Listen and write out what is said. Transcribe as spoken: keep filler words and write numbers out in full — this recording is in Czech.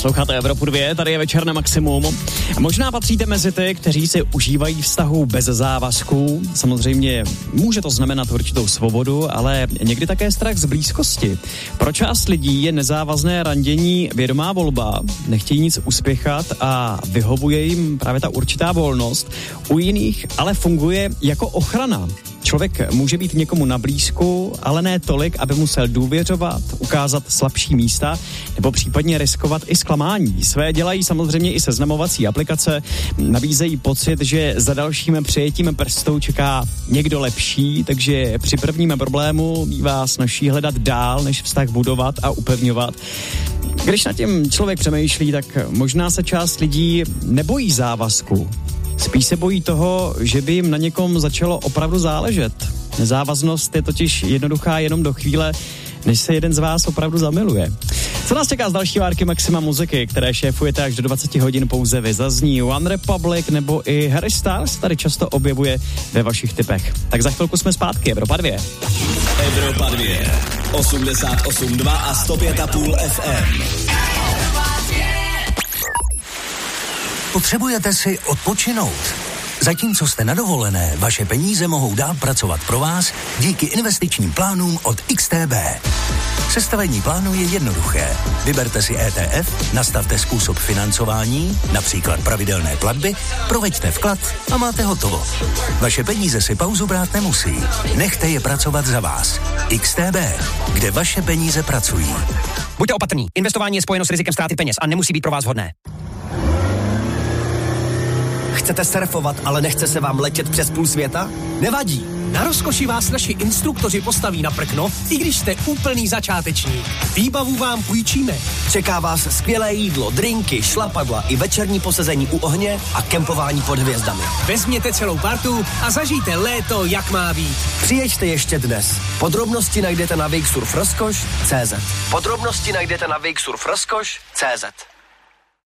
Posloucháte Evropu dva, tady je Večer na maximum. Možná patříte mezi ty, kteří si užívají vztahu bez závazků. Samozřejmě může to znamenat určitou svobodu, ale někdy také strach z blízkosti. Pro část lidí je nezávazné randění vědomá volba, nechtějí nic uspěchat a vyhovuje jim právě ta určitá volnost. U jiných ale funguje jako ochrana. Člověk může být někomu na blízku, ale ne tolik, aby musel důvěřovat, ukázat slabší místa nebo případně riskovat i zklamání. Své dělají samozřejmě i seznamovací aplikace, nabízejí pocit, že za dalším přijetím prstou čeká někdo lepší, takže při prvním problému bývá snazší hledat dál, než vztah budovat a upevňovat. Když nad tím člověk přemýšlí, tak možná se část lidí nebojí závazku. Spíš se bojí toho, že by jim na někom začalo opravdu záležet. Nezávaznost je totiž jednoduchá jenom do chvíle, než se jeden z vás opravdu zamiluje. Co nás čeká z další várky Maxima muziky, které šéfujete až do dvacet hodin pouze vy? Zazní One Republic nebo i Harry Styles tady často objevuje ve vašich tipech. Tak za chvilku jsme zpátky, Evropa dva. Evropa dva, osmdesát osm dva a sto pět a půl F M. Potřebujete si odpočinout? Zatímco jste na dovolené, vaše peníze mohou dál pracovat pro vás díky investičním plánům od X T B. Sestavení plánu je jednoduché. Vyberte si E T F, nastavte způsob financování, například pravidelné platby, proveďte vklad a máte hotovo. Vaše peníze si pauzu brát nemusí. Nechte je pracovat za vás. X T B, kde vaše peníze pracují. Buďte opatrní. Investování je spojeno s rizikem ztráty peněz a nemusí být pro vás vhodné. Chcete surfovat, ale nechce se vám letět přes půl světa? Nevadí. Na rozkoši vás naši instruktoři postaví na prkno, i když jste úplný začátečník. Výbavu vám půjčíme. Čeká vás skvělé jídlo, drinky, šlapadla i večerní posezení u ohně a kempování pod hvězdami. Vezměte celou partu a zažijte léto, jak má být. Přijeďte ještě dnes. Podrobnosti najdete na wakesurf rozkoš tečka cé zet. Podrobnosti najdete na wakesurf rozkoš tečka cé zet.